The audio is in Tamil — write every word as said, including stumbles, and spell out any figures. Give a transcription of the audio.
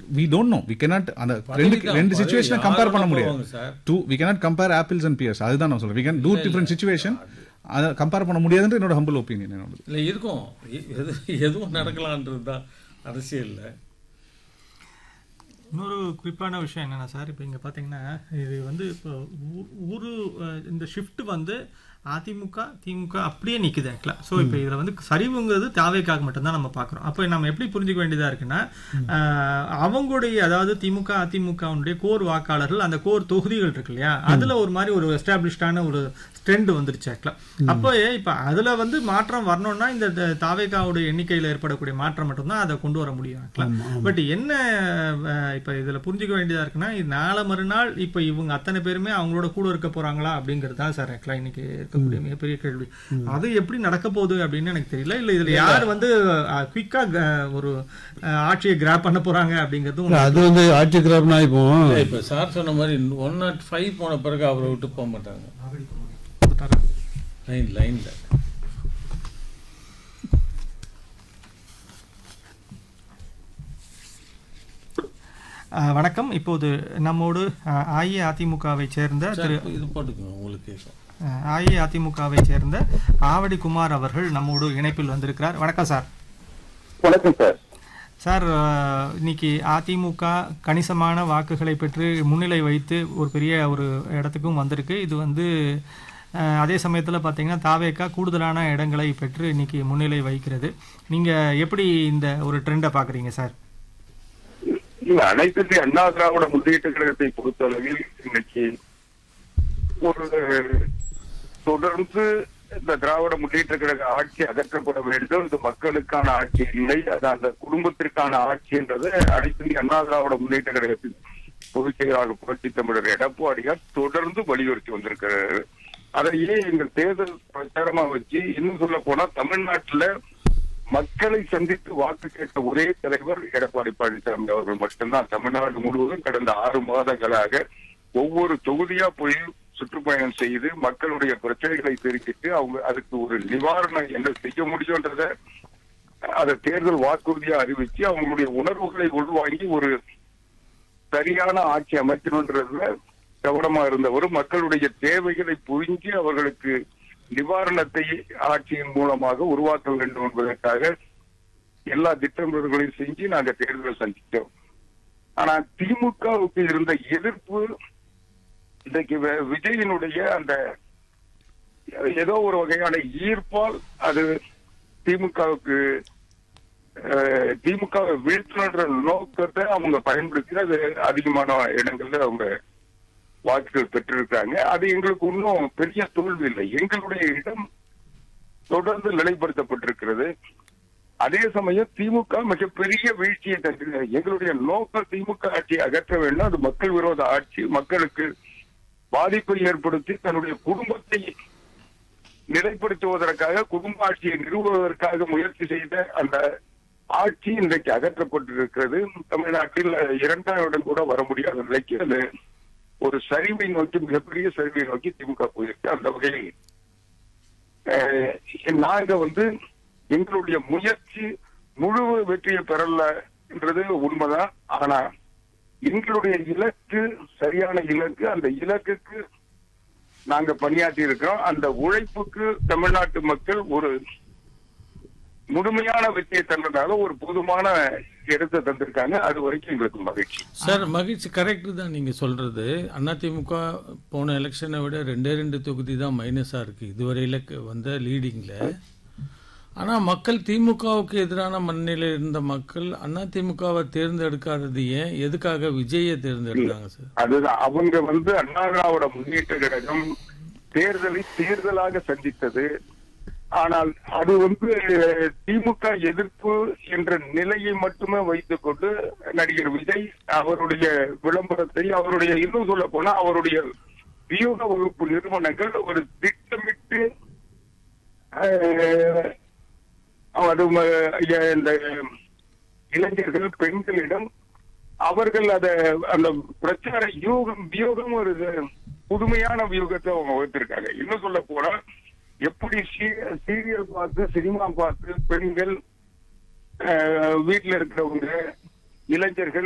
we don't know. We cannot அந்த ரெண்டு ரெண்டு சிச்சுவேஷனை கம்பேர் பண்ண முடியாது. Two we cannot compare apples and pears. அதுதான் நான் சொல்றேன். We can do different situation. அத கம்பேர் பண்ண முடியாதுன்ற என்னோட ஹம்பிள் ஒப்பீனியன். என்னோட இல்லை இருக்கும், எது எதுவும் நடக்கலான்றது தான் அரசியல்ல. இன்னொரு குறிப்பான விஷயம் என்னென்னா சார், இப்போ இங்கே பார்த்தீங்கன்னா இது வந்து இப்போ ஒரு இந்த ஷிஃப்ட் வந்து அதிமுக திமுக அப்படியே நிற்குது ஆக்சுவலாக. ஸோ இப்போ இதில் வந்து சரிவுங்கிறது தாவேக்காக மட்டும்தான் நம்ம பார்க்குறோம். அப்போ நம்ம எப்படி புரிஞ்சுக்க வேண்டியதாக இருக்குன்னா, அவங்களுடைய அதாவது திமுக அதிமுகவுடைய கோர் வாக்காளர்கள் அந்த கோர் தொகுதிகள் இருக்கு இல்லையா, அதில் ஒரு மாதிரி ஒரு எஸ்டாப்ளிஷ்டான ஒரு ட்ரெண்ட் வந்துருச்சு ஆக்சுவலாக. அப்போ இப்போ அதில் வந்து மாற்றம் வரணும்னா இந்த தாவேக்காவுடைய எண்ணிக்கையில் ஏற்படக்கூடிய மாற்றம் மட்டும்தான் அதை கொண்டு வர முடியும் ஆக்சுவலாக. பட் என்ன இப்போ இதில் புரிஞ்சுக்க வேண்டியதாக இருக்குன்னா, இது நாளை மறுநாள் இப்போ இவங்க அத்தனை பேருமே அவங்களோட கூட இருக்க போகிறாங்களா அப்படிங்கிறது தான் சார் ஆக்சுவலாக இன்னைக்கு இருக்கக்கூடிய மிகப்பெரிய கேள்வி. அது எப்படி நடக்க போகுது அப்படின்னு எனக்கு தெரியல. இல்லை இதில் யார் வந்து குயிக்காக ஒரு ஆட்சியை கிராப் பண்ண போகிறாங்க அப்படிங்கிறதும் அது வந்து ஆட்சி கிராப்னா இப்போ இப்போ சார் சொன்ன மாதிரி ஒன் நாட் ஃபைவ் போன பிறகு அவரை விட்டு போக மாட்டாங்க லைன் லைன்ல. வணக்கம். இப்போது நம்மோடு அஇஅதிமுகவை சேர்ந்த திரு இது போட்டுக்கோங்க உங்களுக்கு அஇஅதிமுகவை சேர்ந்த ஆவடி குமார் அவர்கள் நம்மோடு இணைப்பில் வந்திருக்கிறார். வணக்கம் சார். வணக்கம் சார். சார், இன்னைக்கு அதிமுக கணிசமான வாக்குகளை பெற்று முன்னிலை வைத்து ஒரு பெரிய ஒரு இடத்துக்கும் வந்திருக்கு. இது வந்து அதே சமயத்தில் பார்த்தீங்கன்னா தாவேக்கா கூடுதலான இடங்களை பெற்று இன்னைக்கு முன்னிலை வைக்கிறது. நீங்கள் எப்படி இந்த ஒரு ட்ரெண்டை பார்க்குறீங்க சார்? அனைத்து இந்திய அண்ணா திராவிட முன்னேற்ற கழகத்தை பொறுத்தளவில் இன்னைக்கு ஒரு தொடர்ந்து இந்த திராவிட முன்னேற்ற கழக ஆட்சி அகற்றப்பட வேண்டும், இது மக்களுக்கான ஆட்சி இல்லை, அது அந்த குடும்பத்திற்கான ஆட்சி என்றதை அனைத்து இந்திய அண்ணா திராவிட முன்னேற்ற கழகத்தின் பொதுச் செயலாளர் புரட்சி தமிழர் எடப்பாடியார் தொடர்ந்து வலியுறுத்தி வந்திருக்கிறார். அதையே எங்கள் தேர்தல் பிரச்சாரமா வச்சு இன்னும் சொல்ல போனா தமிழ்நாட்டுல மக்களை சந்தித்து வாக்கு கேட்ட ஒரே தலைவர் எடப்பாடி பழனிசாமி அவர்கள் மட்டும்தான். தமிழ்நாடு முழுவதும் கடந்த ஆறு மாதங்களாக ஒவ்வொரு தொகுதியா போய் சுற்றுப்பயணம் செய்து மக்களுடைய பிரச்சனைகளை தெரிவித்து அவங்க அதுக்கு ஒரு நிவாரணம் என்ன செய்ய முடியும்ன்றத அதை தேர்தல் வாக்குறுதியா அறிவிச்சு அவங்களுடைய உணர்வுகளை உள்வாங்கி ஒரு சரியான ஆட்சி அமைக்கணும்ன்றதுல கவனமா இருந்தவர். மக்களுடைய தேவைகளை புரிஞ்சு அவர்களுக்கு நிவாரணத்தை ஆட்சியின் மூலமாக உருவாக்க வேண்டும் என்பதற்காக எல்லா திட்டங்களையும் செஞ்சு நாங்க தேர்தலை சந்தித்தோம். ஆனா திமுகவுக்கு இருந்த எதிர்ப்பு இன்றைக்கு விஜயனுடைய அந்த ஏதோ ஒரு வகையான ஈர்ப்பால் அது திமுகவுக்கு திமுகவை வீழ்த்தணுன்ற நோக்கத்தை அவங்க பயன்படுத்தி அது அதிகமான இடங்கள்ல அவங்க வாக்குகள் பெற்றிருக்காங்க. அது எங்களுக்கு இன்னும் பெரிய தோல்வி இல்லை. எங்களுடைய இடம் தொடர்ந்து நிலைப்படுத்தப்பட்டிருக்கிறது. அதே சமயம் திமுக மிகப்பெரிய வீழ்ச்சியை தந்திருக்கிறது. எங்களுடைய நோக்கம் திமுக ஆட்சியை அகற்ற வேண்டும், அது மக்கள் விரோத ஆட்சி, மக்களுக்கு பாதிப்பை ஏற்படுத்தி தன்னுடைய குடும்பத்தை நிலைப்படுத்துவதற்காக குடும்ப ஆட்சியை நிறுவுவதற்காக முயற்சி செய்த அந்த ஆட்சி இன்றைக்கு அகற்றப்பட்டிருக்கிறது. தமிழ்நாட்டில் இரண்டாம் இடம் கூட வர முடியாத நிலைக்கு அது ஒரு சரிவை நோக்கி மிகப்பெரிய சரிவை நோக்கி திமுக போயிருக்கு. அந்த வகையில் நாங்க வந்து எங்களுடைய முயற்சி முழு வெற்றியை பெறல என்றது உண்மைதான். ஆனா எங்களுடைய இலக்கு சரியான இலக்கு, அந்த இலக்குக்கு நாங்க பணியாற்றி இருக்கிறோம். அந்த உழைப்புக்கு தமிழ்நாட்டு மக்கள் ஒரு முழுமையான வெற்றியை தந்ததாக ஒரு பொதுமான இடத்தை தந்திருக்காங்க. அது வரைக்கும் எங்களுக்கு மகிழ்ச்சி சார். மகிழ்ச்சி கரெக்ட் தான் நீங்க சொல்றது. அதிமுக போன எலெக்ஷனை விட ரெண்டே ரெண்டு தொகுதி தான் மைனஸா இருக்கு இதுவரையில வந்த லீடிங்ல. ஆனா மக்கள் திமுகவுக்கு எதிரான மனநிலை இருந்த மக்கள் அதிமுகவை தேர்ந்தெடுக்காதது ஏன்? எதுக்காக விஜயை தேர்ந்தெடுத்தாங்க சார்? அதுதான் அவங்க வந்து அண்ணா திராவிட முன்னேற்ற கழகம் தேர்தலை தேர்தலாக சந்தித்தது. ஆனால் அது வந்து திமுக எதிர்ப்பு என்ற நிலையை மட்டுமே வைத்துக் கொண்டு நடிகர் விஜய் அவருடைய விளம்பரத்தை அவருடைய இன்னும் சொல்ல போனா அவருடைய வியூக வகுப்பு நிறுவனங்கள் ஒரு திட்டமிட்டு இந்த இளைஞர்கள் பெண்களிடம் அவர்கள் அத அந்த பிரச்சார யூகம் வியூகம் ஒரு புதுமையான வியூகத்தை அவங்க வகுத்திருக்காங்க. இன்னும் சொல்ல போனா எப்படி சீரியல் பார்த்து சினிமா பார்த்து பெண்கள் வீட்டுல இருக்கிறவங்க இளைஞர்கள்